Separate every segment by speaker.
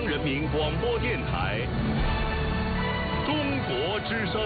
Speaker 1: 人民广播电台中国之声。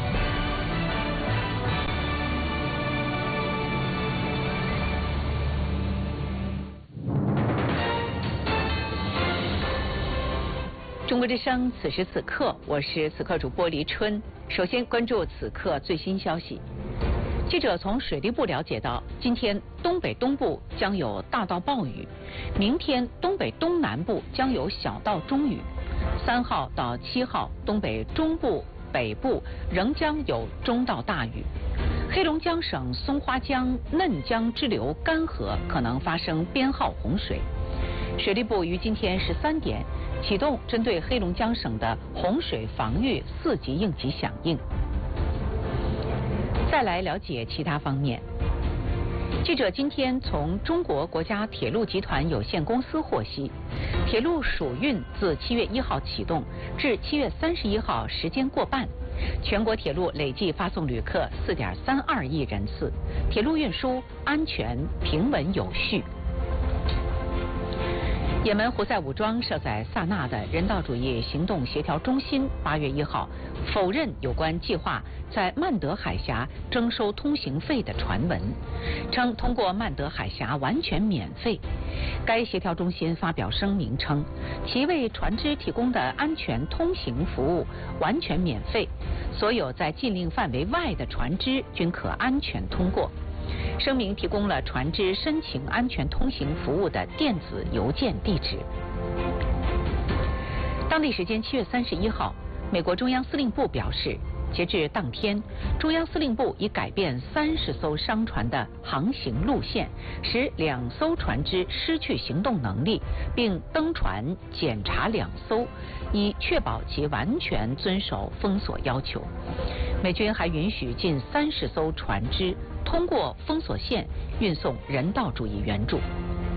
Speaker 2: 中国之声，此时此刻，我是此刻主播黎春。首先关注此刻最新消息。记者从水利部了解到，今天东北东部将有大到暴雨，明天东北东南部将有小到中雨，3号到7号东北中部、北部仍将有中到大雨。黑龙江省松花江、嫩江支流干涸，可能发生编号洪水。水利部于今天13点启动针对黑龙江省的洪水防御4级应急响应。再来了解其他方面。记者今天从中国国家铁路集团有限公司获悉，铁路暑运自7月1号启动至7月31号时间过半，全国铁路累计发送旅客4.32亿人次，铁路运输安全平稳有序。也门胡塞武装设在萨那的人道主义行动协调中心8月1号否认有关计划在曼德海峡征收通行费的传闻，称通过曼德海峡完全免费。该协调中心发表声明称，其为船只提供的安全通行服务完全免费，所有在禁令范围外的船只均可安全通过。声明提供了船只申请安全通行服务的电子邮件地址。当地时间7月31号，美国中央司令部表示，截至当天，中央司令部已改变30艘商船的航行路线，使2艘船只失去行动能力，并登船检查2艘，以确保其完全遵守封锁要求。美军还允许近30艘船只通过封锁线运送人道主义援助。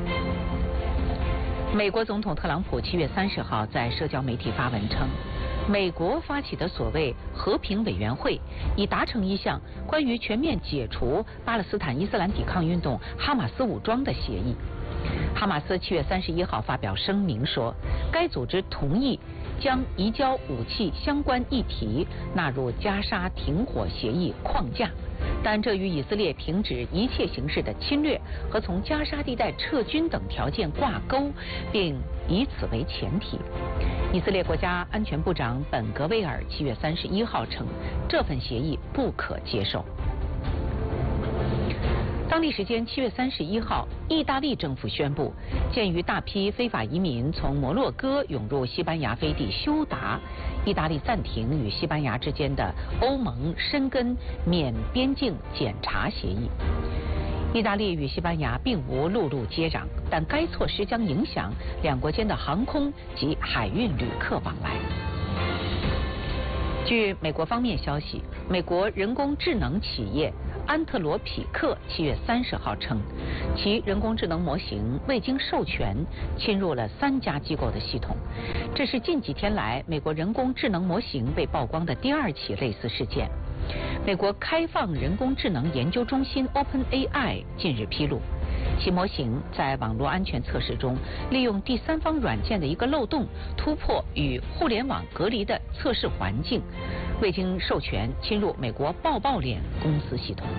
Speaker 2: 美国总统特朗普7月30号在社交媒体发文称，美国发起的所谓和平委员会已达成一项关于全面解除巴勒斯坦伊斯兰抵抗运动哈马斯武装的协议。哈马斯7月31号发表声明说，该组织同意将移交武器相关议题纳入加沙停火协议框架，但这与以色列停止一切形式的侵略和从加沙地带撤军等条件挂钩，并以此为前提。以色列国家安全部长本格维尔7月31号称，这份协议不可接受。当地时间7月31号，意大利政府宣布，鉴于大批非法移民从摩洛哥涌入西班牙飞地休达，意大利暂停与西班牙之间的欧盟申根免边境检查协议。意大利与西班牙并无陆路接壤，但该措施将影响两国间的航空及海运旅客往来。据美国方面消息，美国人工智能企业安特罗匹克7月30号称，其人工智能模型未经授权侵入了3家机构的系统。这是近几天来美国人工智能模型被曝光的第2起类似事件。美国开放人工智能研究中心 OpenAI 近日披露，其模型在网络安全测试中利用第三方软件的一个漏洞，突破与互联网隔离的测试环境，未经授权侵入美国抱抱脸公司系统。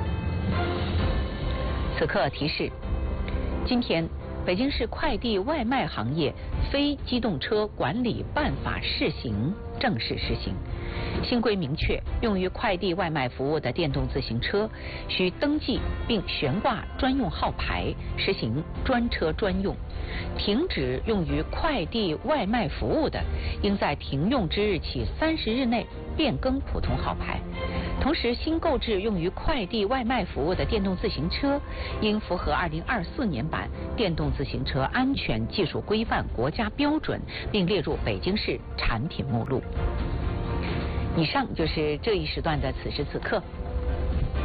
Speaker 2: 此刻提示，今天北京市快递外卖行业非机动车管理办法试行正式实行。新规明确，用于快递外卖服务的电动自行车需登记并悬挂专用号牌，实行专车专用。停止用于快递外卖服务的，应在停用之日起30日内变更普通号牌。同时，新购置用于快递外卖服务的电动自行车，应符合2024年版电动自行车安全技术规范国家标准，并列入北京市产品目录。以上就是这一时段的此时此刻，